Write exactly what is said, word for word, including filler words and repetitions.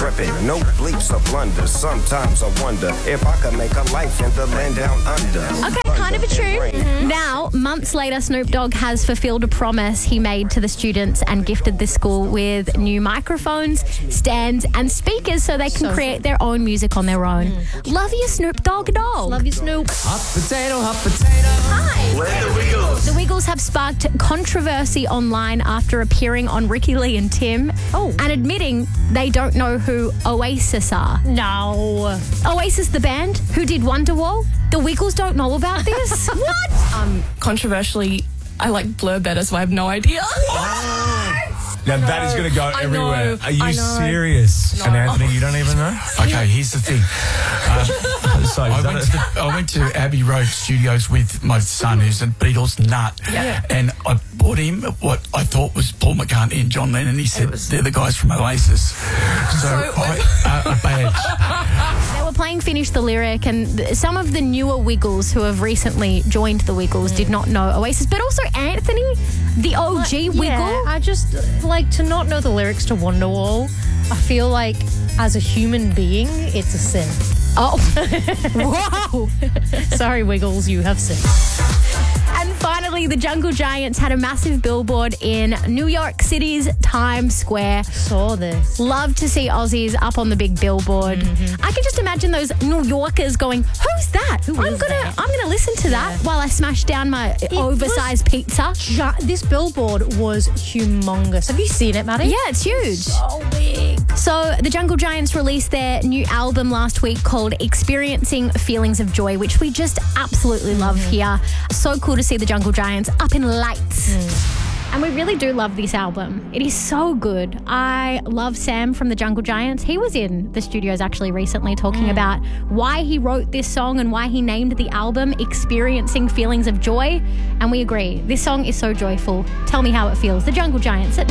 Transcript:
tripping. No bleeps or blunders. Sometimes I wonder if I could make a life in the land down under. Okay, kind of a tune. Mm-hmm. Now, months later, Snoop Dogg has fulfilled a promise he made to the students and gifted the school with new microphones, stands, and speakers so they can so create their own music on their own. Mm. Love you, Snoop Dogg dog. Love you, Snoop. Hot potato, hot potato. Hi. We're the Wiggles. The Wiggles have sparked controversy online after appearing on Ricky Lee and Tim oh. and admitting they don't know who Oasis are. No. Oasis, the band who did Wonderwall. The Wiggles don't know about this? What? Um, controversially, I like Blur better, so I have no idea. Now no, that is going to go I everywhere. Know, Are you I know. serious? No. And Anthony, you don't even know? Okay, here's the thing. Um, so I, went to the, I went to Abbey Road Studios with my son, who's a Beatles nut, yeah. and I bought him what I thought was Paul McCartney and John Lennon. He said, they're the guys from Oasis. So, so I, uh, a badge. They were playing Finish the Lyric, and th- some of the newer Wiggles who have recently joined the Wiggles mm. did not know Oasis, but also Anthony, the O G uh, Wiggle. Yeah, I just, like, to not know the lyrics to Wonderwall, I feel like as a human being, it's a sin. Oh. Whoa. Sorry, Wiggles, you have sinned. And finally, the Jungle Giants had a massive billboard in New York City's Times Square. Saw this. Love to see Aussies up on the big billboard. Mm-hmm. I can just imagine those New Yorkers going, "Who's that? Who I'm is gonna, that? I'm gonna listen to that Yeah. while I smash down my It oversized pizza." Ju- this billboard was humongous. Have you seen it, Maddie? Yeah, it's huge. So big. So the Jungle Giants released their new album last week called Experiencing Feelings of Joy, which we just absolutely love mm-hmm. here. So cool to see the Jungle Giants up in lights. Mm. And we really do love this album. It is so good. I love Sam from the Jungle Giants. He was in the studios actually recently talking mm. about why he wrote this song and why he named the album Experiencing Feelings of Joy. And we agree. This song is so joyful. Tell me how it feels. The Jungle Giants at